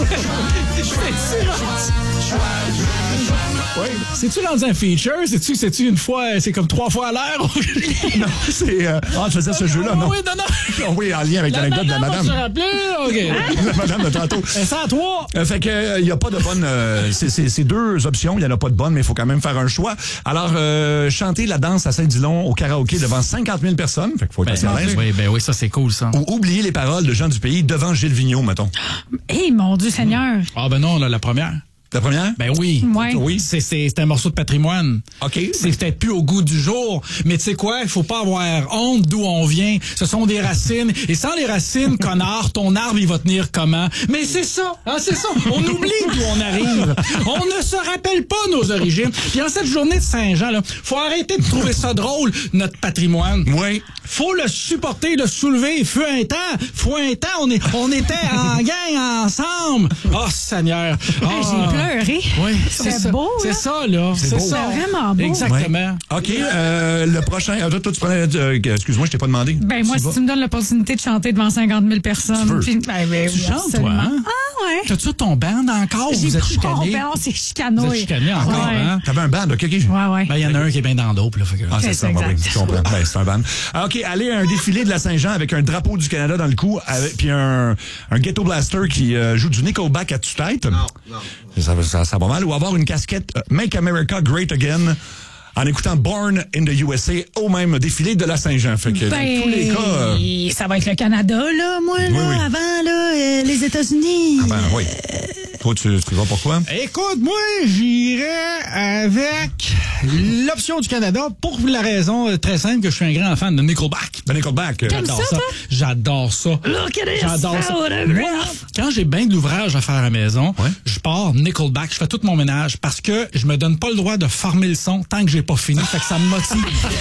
Oui. C'est-tu dans un feature? C'est-tu une fois, c'est comme 3 fois à l'heure? Non, c'est... tu faisais ce jeu-là, non? Oui, non. Oui, en lien avec l'anecdote de la madame. OK. La madame de tantôt. C'est à toi. Fait que il y a pas de bonne... c'est 2 options, il y en a pas de bonne, mais il faut quand même faire un choix. Alors, chanter la danse à Saint-Dilon au karaoké devant 50 000 personnes, fait qu'il faut être assez à l'aise. Oui, ça, c'est cool, ça. Ou oublier les paroles de gens du pays devant Gilles Vigneault, mettons. Mon Dieu Seigneur. Ah ben non, là, la première. La première? Ben oui. Ouais. Oui. C'est un morceau de patrimoine. OK. C'est peut-être plus au goût du jour, mais tu sais quoi, il faut pas avoir honte d'où on vient. Ce sont des racines. Et sans les racines, connard, ton arbre, il va tenir comment? Mais c'est ça, hein, c'est ça. On oublie d'où on arrive. On ne se rappelle pas nos origines. Puis en cette journée de Saint-Jean, là, faut arrêter de trouver ça drôle, notre patrimoine. Oui. Faut le supporter, le soulever. Fut un temps, on était en gang ensemble. Oh, Seigneur. Oh, J'ai pleuré. oui, c'est beau. C'est ça, là. C'est beau. ça. C'est vraiment beau. Exactement. Ouais. OK, le prochain... toi, tu prenais... excuse-moi, je t'ai pas demandé. Ben moi, si tu me donnes l'opportunité de chanter devant 50 000 personnes... Tu veux. Puis, Tu chantes, toi, hein? Ah, ouais. T'as-tu ton band encore? Vous êtes chicané? Ben, c'est chicanouille. Vous êtes chicané encore, Ouais. hein? T'avais un band, OK? Ouais. Ben, il y en a un qui est bien dans le dos, là. Fait que... Ah, c'est Okay, ça, c'est oui, exact. je comprends. Ben, c'est un band. Ah, OK, aller à un défilé de la Saint-Jean avec un drapeau du Canada dans le cou, puis un ghetto blaster qui joue du Nickelback à tue-tête. Non. Ça va mal. Ou avoir une casquette Make America Great Again en écoutant Born in the USA au même défilé de la Saint-Jean. Fait que dans tous les cas... ça va être le Canada, là, moi, là, oui. avant, là, les États-Unis. Ben oui. Toi, tu vas pourquoi? Écoute, moi, j'irais avec l'option du Canada pour la raison très simple que je suis un grand fan de Nickelback. De Nickelback. J'adore ça. J'adore ça. Look at this. J'adore ça. What a Moi, riff. quand j'ai bien de l'ouvrage à faire à la maison, Ouais. je pars Nickelback, je fais tout mon ménage parce que je me donne pas le droit de farmer le son tant que j'ai pas fini, fait que ça me motive.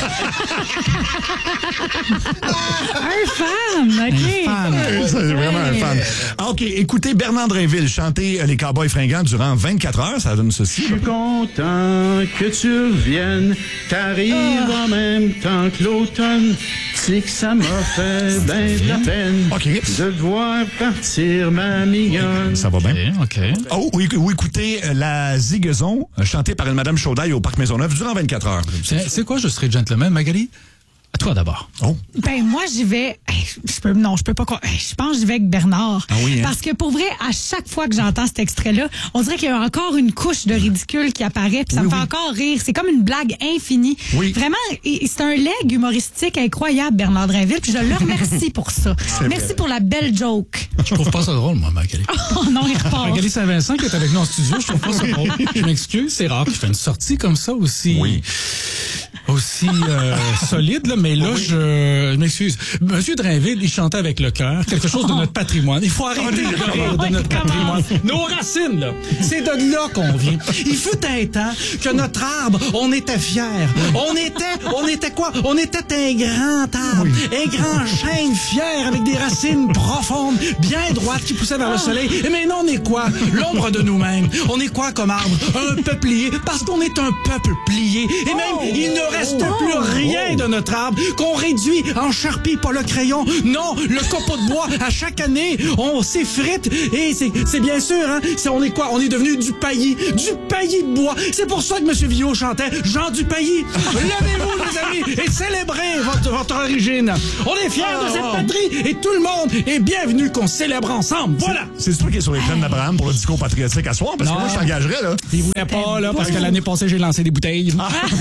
Un fan, OK. C'est vraiment un fan. Ah, OK, écoutez Bernard Drinville chanter les Cowboys fringants durant 24 heures, ça donne ceci. Je suis content que tu reviennes, t'arrives en même temps que l'automne, c'est que ça m'a fait bien de la peine OK. de te voir partir, ma mignonne. Ça va bien. OK. Oh, ou écoutez la Zigazon chantée par une Madame Chaudaille au Parc Maisonneuve durant 24 heures. C'est quoi, je serai gentleman, Magali? À toi d'abord. Oh. Ben moi j'y vais. Je peux pas. Je pense que j'y vais avec Bernard. Ah oui, hein? Parce que pour vrai, à chaque fois que j'entends cet extrait-là, on dirait qu'il y a encore une couche de ridicule qui apparaît, puis ça me fait encore rire. C'est comme une blague infinie. Oui. Vraiment, c'est un leg humoristique incroyable, Bernard Drinville. Puis je le remercie pour ça. Merci vrai. pour la belle joke. Je trouve pas ça drôle, moi, Magali. Oh non, il repart. Magali Saint-Vincent qui est avec nous en studio, je trouve pas ça drôle. Je m'excuse, c'est rare que je fais une sortie comme ça aussi. Oui. Aussi solide, là, mais là, je m'excuse. Monsieur Drainville, il chantait avec le cœur, quelque chose de notre patrimoine. Il faut arrêter de rire de notre patrimoine. Nos racines, là, c'est de là qu'on vient. Il fut un temps que notre arbre, on était fiers. On était quoi? On était un grand arbre, un grand chêne fier avec des racines profondes, bien droites qui poussaient vers le soleil. Et maintenant, on est quoi? L'ombre de nous-mêmes. On est quoi comme arbre? Un peuplier, parce qu'on est un peuple plié. Et même, il ne reste plus rien de notre arbre qu'on réduit en charpie, pas le crayon. Non, le copeau de bois, à chaque année, on s'effrite et c'est bien sûr, hein, on est quoi? On est devenu du paillis de bois. C'est pour ça que M. Villot chantait Jean du paillis. Levez-vous, les amis, et célébrez votre origine. On est fiers de cette patrie et tout le monde est bienvenu qu'on célèbre ensemble. Voilà. C'est toi qui est sur les plaines d'Abraham pour le discours patriotique à soir, parce que Non. moi, je t'engagerais, là. Il voulait pas, là, parce que l'année passée, j'ai lancé des bouteilles.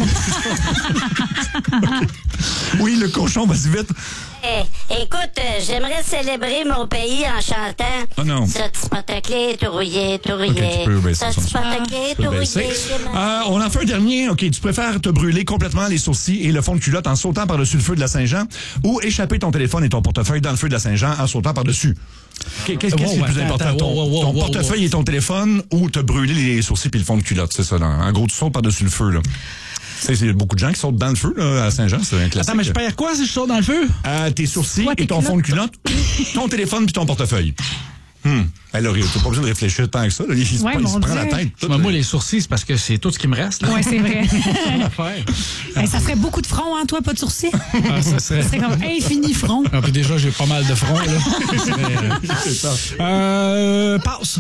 Oui, le cochon, vas-y vite. Écoute, j'aimerais célébrer mon pays en chantant. Oh non. Ça te spataclé, tout rouillé, tout rouillé. Ok, tu peux baisser Ça son te son. spataclé, Tu tout peux rouillé. baisser. On en fait un dernier. OK, tu préfères te brûler complètement les sourcils et le fond de culotte en sautant par-dessus le feu de la Saint-Jean ou échapper ton téléphone et ton portefeuille dans le feu de la Saint-Jean en sautant par-dessus? Qu'est-ce qui est le plus important? Ton portefeuille et ton téléphone ou te brûler les sourcils et le fond de culotte? C'est ça, là. En gros, tu sautes par-dessus le feu, là. Il y a beaucoup de gens qui sautent dans le feu là, à Saint-Jean, c'est un classique. Attends, mais je perds quoi si je saute dans le feu? Tes sourcils Soit et tes ton fond de culotte, ton téléphone puis ton portefeuille. Alors, t'as pas besoin de réfléchir tant que ça. Là. Il se prend la tête. Moi, les sourcils, c'est parce que c'est tout ce qui me reste. Oui, c'est vrai. Ça ferait beaucoup de front, hein, toi, pas de sourcils? Ça serait comme infini front. Puis déjà, j'ai pas mal de front, là. C'est ça. Passe.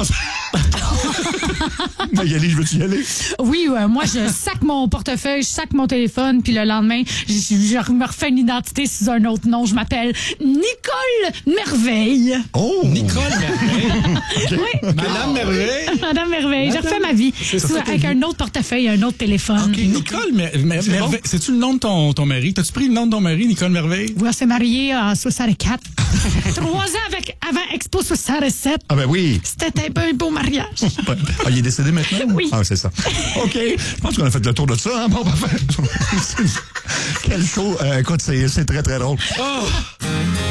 Magali, je veux-tu y aller? Oui, moi, je sac mon portefeuille, je sac mon téléphone, puis le lendemain, je me refais une identité sous un autre nom. Je m'appelle Nicole Merveille. Oh! Nicole Merveille. Okay. Oui. Madame Merveille. Madame Merveille. Je refais ma vie avec un autre portefeuille, un autre téléphone. Okay. Nicole Merveille. Bon? C'est-tu le nom de ton mari? T'as-tu pris le nom de ton mari, Nicole Merveille? Oui, on s'est mariés en 64. 3 ans avant Expo 67. Ah ben oui. C'était un peu un beau mariage. Il est décédé maintenant? Oui. Ah, c'est ça. OK. Je pense qu'on a fait le tour de ça. Hein? Bon, parfait. Quel show. Écoute, c'est très, très drôle. Oh!